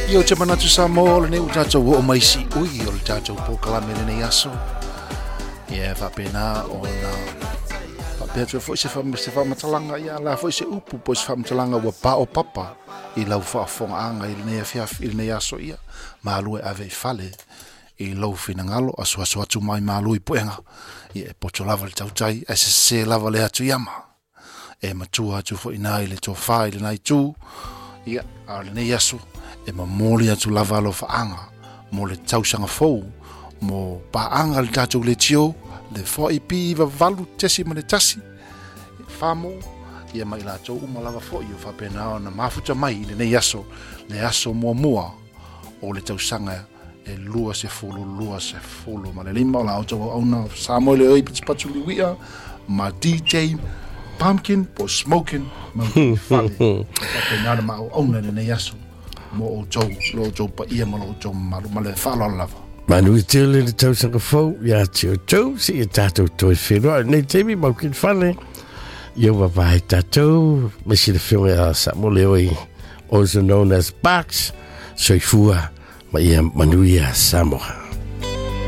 Io te manatu sa mo le ne utatou o mai si ui o le tatou po kalame le nei aso. Ia fa pena ona fa pena foi se fa matalanga ia la foi se upu po se fa matalanga wa pa o papa I lau fa fonga anga I nei afia I nei aso ia ma lue ave fale I lau fina ngalo aso atu mai ma lui poenga ia pocho lava le tautai se lava le atu yama e matua atu fo ina ile to fa ile nai tu ia ale nei aso e mamoli atu lava lo fa anga mo le tausanga fou mo pa anga le tatou le tio le fo ipi va valu tesi ma le tasi famo ia mai la tou uma lava fo io fa pena na mafuta mai le nei aso le aso mua o le tausanga e lua se fulu ma le lima la auto ona Samuel e patu liwia ma DJ Pumpkin po smoking ma fale fa pena na ma ona le nei aso mo o tou pa ia ma lo tou ma le falo lava Manu I tele le tausanga fou ia tau si e tatou toi whenua nei teimi mau kin whale Ia wa vai tatou me si le whiunga a Samuel Oi also known as Bucks soifua ma ia manuia Samoa